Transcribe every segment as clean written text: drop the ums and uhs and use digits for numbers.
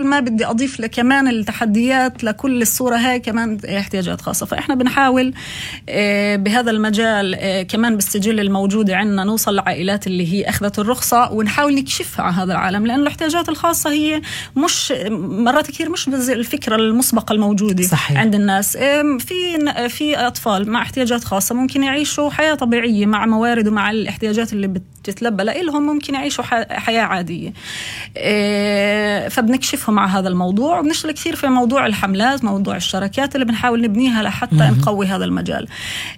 ما بدي أضيف كمان التحديات لكل الصورة هاي كمان احتياجات خاصة. فإحنا بنحاول بهذا المجال كمان بالسجل الموجود عندنا نوصل لعائلات اللي هي أخذت الرخصة ونحاول نكشفها على هذا العالم، لأن الاحتياجات الخاصة هي مش مرات كثير مش الفكرة المسبقة الموجودة صحيح. عند الناس في أطفال مع احتياجات خاصة ممكن يعيشوا حياة طبيعية مع موارد ومع الاحتياجات اللي بتتلبى لهم، ممكن يعيشوا حياة عادية. فبنكشفهم على هذا الموضوع، وبنشتغل كثير في موضوع الحملات، موضوع الشركات اللي بنحاول نبنيها لحتى نقوي هذا المجال.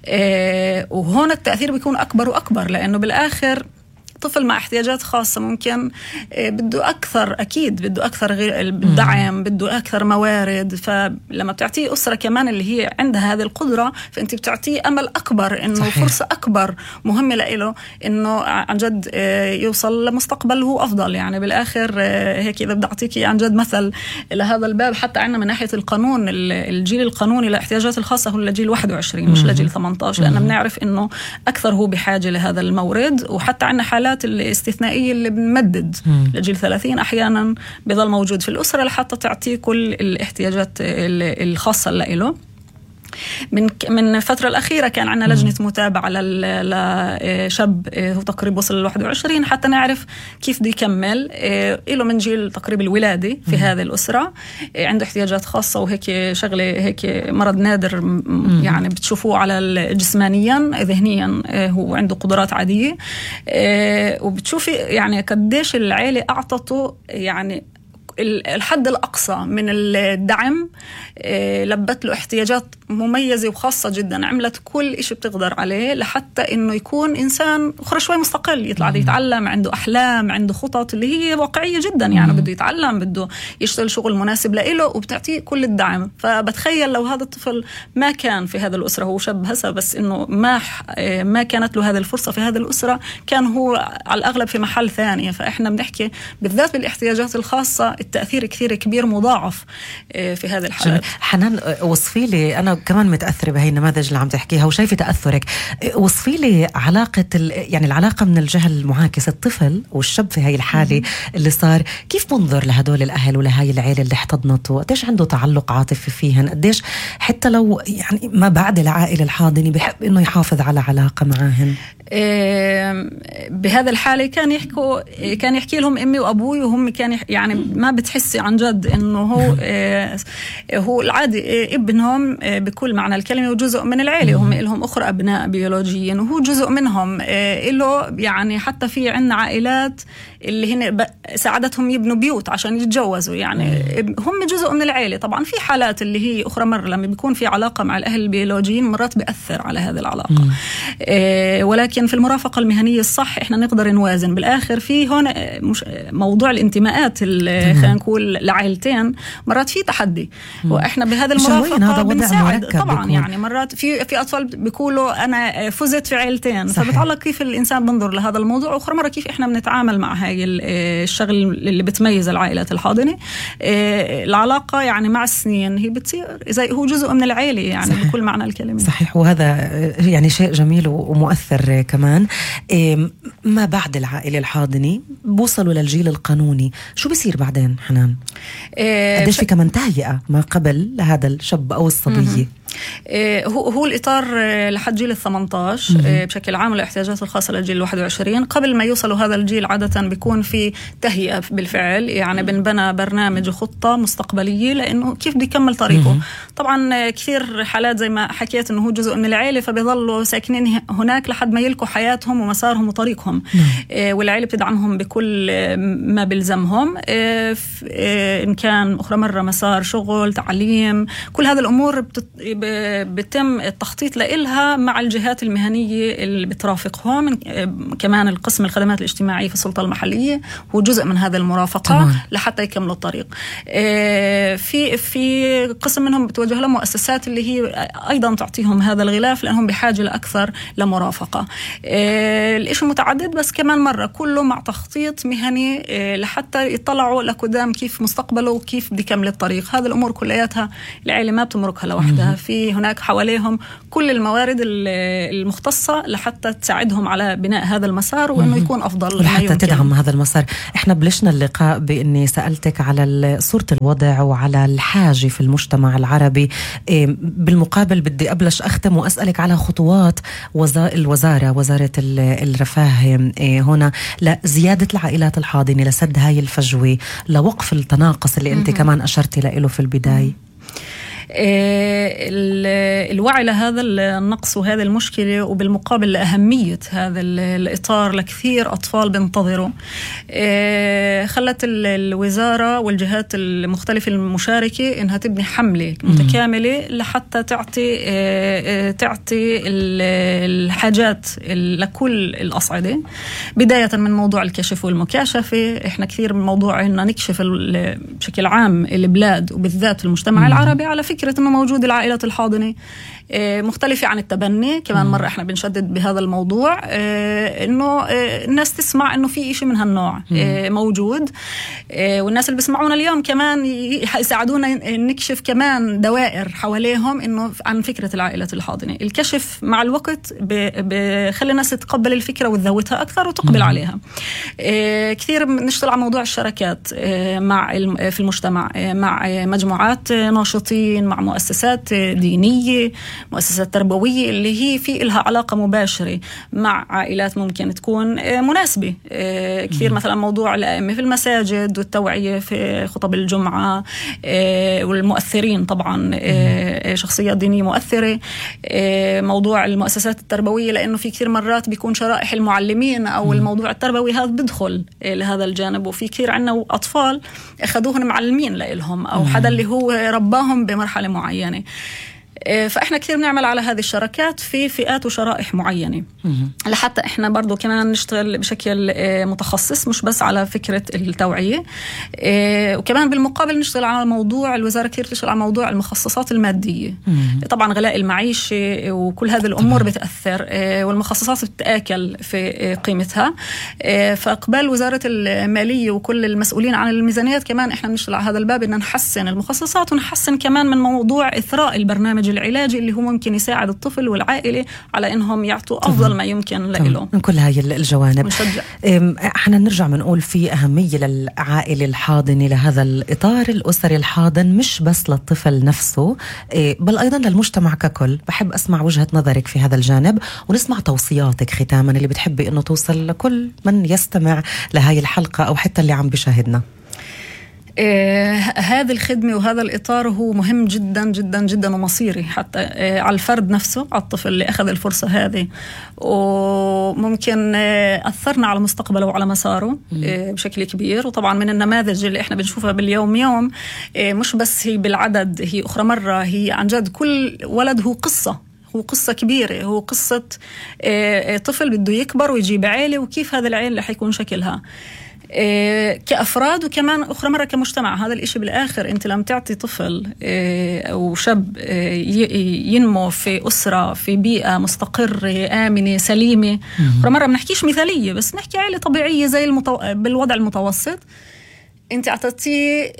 وهون التأثير بيكون أكبر وأكبر، لأنه بالآخر طفل مع احتياجات خاصة ممكن بده أكثر، أكيد بده أكثر دعم، بده أكثر موارد. فلما بتعطيه أسرة كمان اللي هي عندها هذه القدرة، فأنت بتعطيه أمل أكبر، إنه صحيح. فرصة أكبر مهمة له إنه عن جد يوصل لمستقبل هو أفضل. يعني بالآخر هيك إذا بدي أعطيكي عن جد مثل لهذا الباب، حتى عنا من ناحية القانون، الجيل القانوني للاحتياجات الخاصة هو الجيل 21 مش لجيل 18، لأن بنعرف إنه أكثر هو بحاجة لهذا المورد. وحتى عنا حالات الاستثنائية اللي بنمدد لجيل 30 أحيانا بيظل موجود في الأسرة لحتى تعطيه كل الاحتياجات الخاصة له. من الفترة الأخيرة كان عندنا لجنة متابعة لشاب هو تقريبا وصل ل 21 حتى نعرف كيف بده يكمل. له من جيل تقريبا الولادة في هذه الأسرة، عنده احتياجات خاصة وهيك شغلة هيك مرض نادر يعني بتشوفوه على جسمانيا ذهنيا هو عنده قدرات عادية، وبتشوفي يعني قديش العائلة أعطته يعني الحد الأقصى من الدعم، لبت له احتياجات مميزة وخاصة جدا، عملت كل إشي بتقدر عليه لحتى إنه يكون إنسان أخرى شوي مستقل، يطلع يتعلم، عنده أحلام، عنده خطط اللي هي واقعية جدا. يعني بده يتعلم، بده يشتغل شغل مناسب له، وبتعطيه كل الدعم. فبتخيل لو هذا الطفل ما كان في هذا الأسرة، هو شاب هسه بس إنه ما كانت له هذه الفرصة في هذه الأسرة، كان هو على الأغلب في محل ثاني. فإحنا بنحكي بالذات بالاحتياجات الخاصة التأثير كثير كبير مضاعف في هذه الحالات. حنان وصفي لي، أنا كمان متأثرة بهي النماذج اللي عم تحكيها وشايفة تأثرك، وصفي لي علاقة يعني العلاقة من الجهة المعاكسة، الطفل والشاب في هاي الحالة اللي صار، كيف منظر لهدول الأهل ولهاي العيلة اللي احتضنته؟ قديش عنده تعلق عاطفي فيهن؟ قديش حتى لو يعني ما بعد العائلة الحاضنة بحب إنه يحافظ على علاقة معاهن؟ بهذا الحالة كان يحكي لهم أمي وأبوي، وهم كان يعني ما بتحسي عن جد إنه هو العادي ابنهم بكل معنى الكلمة، وجزء من العائلة، وهم لهم أخرى أبناء بيولوجيين وهو جزء منهم. له يعني حتى في عنا عائلات اللي هن ساعدتهم يبنوا بيوت عشان يتجوزوا، يعني هم جزء من العائلة. طبعا في حالات اللي هي أخرى مرة لما بيكون في علاقة مع الأهل البيولوجيين مرات بيأثر على هذه العلاقة، ولكن في المرافقة المهنية الصح إحنا نقدر نوازن. بالآخر في هون مش موضوع الانتماءات اللي خلينا نقول لعائلتين مرات في تحدي، وإحنا بهذا المرافقة بنساعد طبعا بيكون. يعني مرات في أطفال بيقولوا أنا فزت في عائلتين، فبتعلق كيف الإنسان بنظر لهذا الموضوع، وآخر مرة كيف إحنا بنتعامل مع هاي الشغل اللي بتميز العائلات الحاضنة. العلاقة يعني مع السنين هي بتصير زي هو جزء من العائلة يعني صحيح. بكل معنى الكلمة صحيح، وهذا يعني شيء جميل ومؤثر كمان. ما بعد العائلة الحاضنة بوصلوا للجيل القانوني، شو بيصير بعدين حنان؟ قديش في كمان تهيئة ما قبل لهذا الشاب أو الصبية؟ هو الإطار لحد جيل 18 بشكل عام والاحتياجات الخاصة للجيل 21. قبل ما يوصلوا هذا الجيل عادة بيكون في تهيئة بالفعل، يعني بنبنى برنامج وخطة مستقبلية لأنه كيف بده يكمل طريقه. طبعا كثير حالات زي ما حكيت أنه هو جزء من العائلة، فبيظلوا ساكنين هناك لحد ما يلقوا حياتهم ومسارهم وطريقهم، والعائلة بتدعمهم بكل ما بلزمهم، إن كان أخرى مرة مسار شغل، تعليم، كل هذه الأمور بتم التخطيط لإلها مع الجهات المهنية اللي بترافقهم. كمان القسم الخدمات الاجتماعية في السلطة المحلية هو جزء من هذا المرافقة لحتى يكملوا الطريق. في قسم منهم بتوجه لهم مؤسسات اللي هي أيضا تعطيهم هذا الغلاف لأنهم بحاجة لأكثر لمرافقة. الإشي متعدد، بس كمان مرة كله مع تخطيط مهني لحتى يطلعوا لقدام كيف مستقبله وكيف بيكمل الطريق. هذا الأمور كلياتها العائلة ما بتمركها لوحدها. عندها، في هناك حواليهم كل الموارد المختصة لحتى تساعدهم على بناء هذا المسار وإنه يكون أفضل ولحتى تدعم هذا المسار. إحنا بلشنا اللقاء بإني سألتك على صورة الوضع وعلى الحاجة في المجتمع العربي. بالمقابل بدي أبلش أختم وأسألك على خطوات وزارة الرفاه هنا لزيادة العائلات الحاضنة، لسد هاي الفجوة، لوقف التناقص اللي أنت كمان أشرتي له في البداية. الوعي لهذا النقص وهذه المشكلة، وبالمقابل لأهمية هذا الإطار لكثير أطفال بينتظروا، خلت الوزارة والجهات المختلفة المشاركة إنها تبني حملة متكاملة لحتى تعطي الحاجات لكل الأصعدة، بداية من موضوع الكشف والمكاشفة. إحنا كثير من موضوع إننا نكشف بشكل عام البلاد وبالذات المجتمع العربي على فكرة إنه موجود العائلات الحاضنة مختلفة عن التبني. كمان مرة إحنا بنشدد بهذا الموضوع، إنه الناس تسمع إنه في إشي من هالنوع موجود، والناس اللي بيسمعونا اليوم كمان يساعدونا نكشف كمان دوائر حواليهم إنه عن فكرة العائلات الحاضنة. الكشف مع الوقت بخلي الناس تتقبل الفكرة وتذوتها أكثر وتقبل عليها. كثير بنشتغل على موضوع الشراكات في المجتمع مع مجموعات ناشطين، مع مؤسسات دينية، مؤسسات تربوية اللي هي في إلها علاقة مباشرة مع عائلات ممكن تكون مناسبة. كثير مثلا موضوع الأئمة في المساجد والتوعية في خطب الجمعة، والمؤثرين طبعا شخصيات دينية مؤثرة. موضوع المؤسسات التربوية، لأنه في كثير مرات بيكون شرائح المعلمين أو الموضوع التربوي هذا بدخل لهذا الجانب، وفي كثير عنا أطفال أخذوهن معلمين لإلهم أو حدا اللي هو رباهم بمرحلة معينة. فإحنا كثير بنعمل على هذه الشراكات في فئات وشرائح معينة، لحتى إحنا برضو كمان نشتغل بشكل متخصص مش بس على فكرة التوعية. وكمان بالمقابل نشتغل على موضوع، الوزارة كثير تشتغل على موضوع المخصصات المادية. طبعا غلاء المعيشة وكل هذه الأمور بتأثر، والمخصصات بتتآكل في قيمتها. فقبل وزارة المالية وكل المسؤولين عن الميزانيات كمان إحنا بنشتغل على هذا الباب، إن نحسن المخصصات ونحسن كمان من موضوع إثراء البرنامج العلاجي اللي هو ممكن يساعد الطفل والعائلة على إنهم يعطوا أفضل ما يمكن له من كل هاي الجوانب. احنا نرجع منقول في أهمية للعائلة الحاضنة، لهذا الإطار الأسري الحاضن، مش بس للطفل نفسه بل أيضا للمجتمع ككل. بحب أسمع وجهة نظرك في هذا الجانب، ونسمع توصياتك ختاما اللي بتحبي إنه توصل لكل من يستمع لهاي الحلقة أو حتى اللي عم بيشاهدنا. هذه الخدمة وهذا الإطار هو مهم جدا جدا جدا ومصيري حتى على الفرد نفسه، على الطفل اللي أخذ الفرصة هذه، وممكن أثرنا على مستقبله وعلى مساره بشكل كبير. وطبعا من النماذج اللي إحنا بنشوفها باليوم يوم، مش بس هي بالعدد، هي أخرى مرة هي عن جد كل ولد هو قصة كبيرة، هو قصة طفل بده يكبر ويجيب عائلة، وكيف هذا العائلة اللي حيكون شكلها كأفراد، وكمان أخرى مرة كمجتمع. هذا الإشي بالآخر أنت لم تعطي طفل أو شاب ينمو في أسرة في بيئة مستقرة آمنة سليمة. أخرى مرة بنحكيش مثالية، بس نحكي عائلة طبيعية زي بالوضع المتوسط. أنت أعطيتيه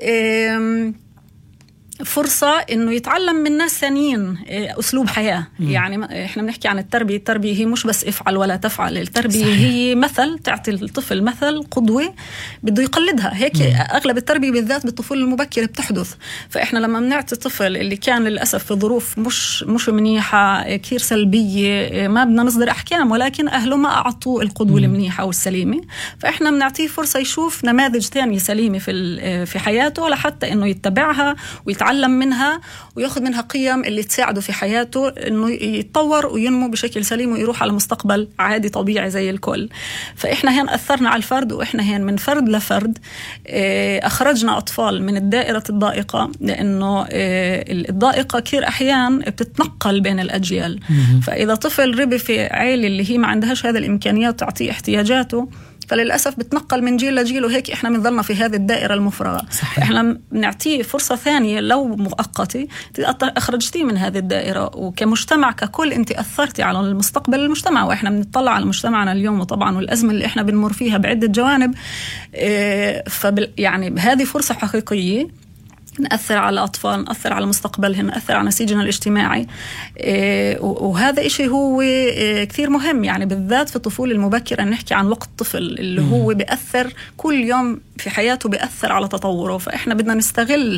فرصة إنه يتعلم من ناس ثانيين أسلوب حياة. يعني إحنا بنحكي عن التربية هي مش بس افعل ولا تفعل. التربية صحيح. هي مثل، تعطي الطفل مثل قدوة بده يقلدها. هيك أغلب التربية بالذات بالطفولة المبكرة بتحدث. فإحنا لما بنعطي طفل اللي كان للأسف في ظروف مش منيحة كثير سلبية، ما بدنا نصدر أحكام، ولكن أهله ما أعطوه القدوة المنيحة والسليمة، فإحنا بنعطيه فرصة يشوف نماذج ثانية سليمة في حياته، لحتى إنه يتبعها ويتعلم منها ويأخذ منها قيم اللي تساعده في حياته إنه يتطور وينمو بشكل سليم ويروح على مستقبل عادي طبيعي زي الكل. فإحنا هين أثرنا على الفرد، وإحنا هين من فرد لفرد أخرجنا أطفال من الدائرة الضائقة، لأنه الضائقة كثير أحيان بتتنقل بين الأجيال. فإذا طفل ربي في عائلة اللي هي ما عندهاش هذه الإمكانيات تعطيه احتياجاته، فللأسف بتنقل من جيل لجيل، وهيك إحنا بنظلنا في هذه الدائرة المفرغة. إحنا بنعطيه فرصة ثانية لو مؤقتة، أخرجتيه من هذه الدائرة، وكمجتمع ككل أنت أثرتي على المستقبل المجتمع. وإحنا بنطلع على مجتمعنا اليوم، وطبعا والأزمة اللي إحنا بنمر فيها بعدة جوانب، يعني هذه فرصة حقيقية نأثر على الأطفال، نأثر على مستقبلهم، نأثر على نسيجنا الاجتماعي. وهذا إشي هو كثير مهم، يعني بالذات في الطفولة المبكرة نحكي عن وقت الطفل اللي هو بيأثر كل يوم في حياته، بيأثر على تطوره. فإحنا بدنا نستغل